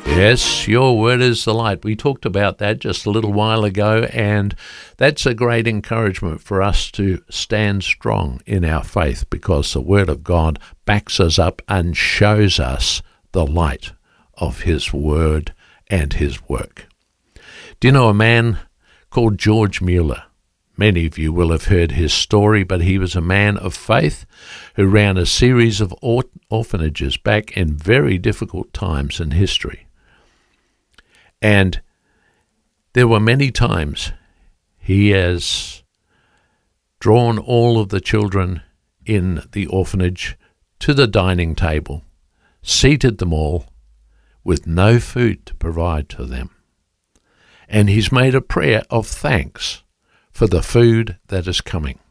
Yes, your word is the light. We talked about that just a little while ago, and that's a great encouragement for us to stand strong in our faith, because the word of God backs us up and shows us the light of his word and his work. Do you know a man called George Mueller? Many of you will have heard his story, but he was a man of faith who ran a series of orphanages back in very difficult times in history. And there were many times he has drawn all of the children in the orphanage to the dining table, seated them all with no food to provide to them. And he's made a prayer of thanks for the food that is coming.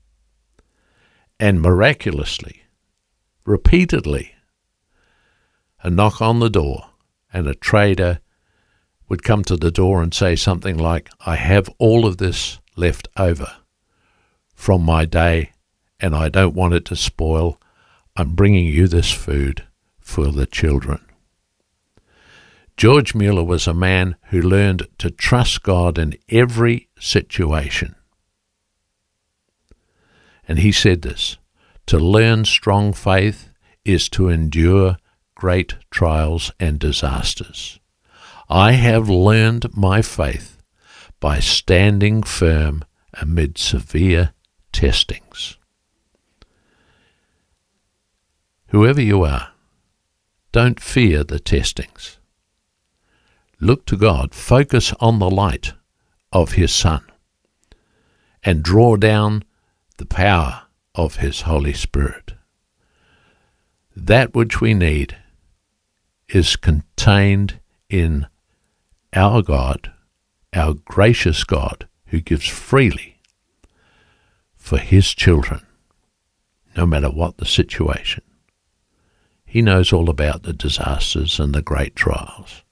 And miraculously, repeatedly, a knock on the door and a trader would come to the door and say something like, "I have all of this left over from my day and I don't want it to spoil. I'm bringing you this food for the children." George Mueller was a man who learned to trust God in every situation. And he said this: to learn strong faith is to endure great trials and disasters. I have learned my faith by standing firm amid severe testings. Whoever you are, don't fear the testings. Look to God, focus on the light of his Son, and draw down the power of his Holy Spirit. That which we need is contained in our God, our gracious God, who gives freely for his children, no matter what the situation. He knows all about the disasters and the great trials.